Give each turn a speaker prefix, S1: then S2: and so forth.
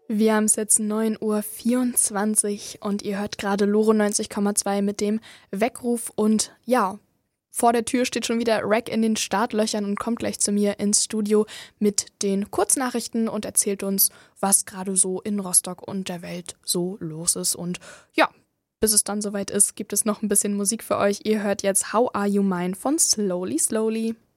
S1: Wir haben es jetzt 9:24 Uhr und ihr hört gerade Loro 90,2 mit dem Weckruf. Und ja, vor der Tür steht schon wieder Rack in den Startlöchern und kommt gleich zu mir ins Studio mit den Kurznachrichten und erzählt uns, was gerade so in Rostock und der Welt so los ist. Und ja, bis es dann soweit ist, gibt es noch ein bisschen Musik für euch. Ihr hört jetzt How Are You Mine von Slowly Slowly.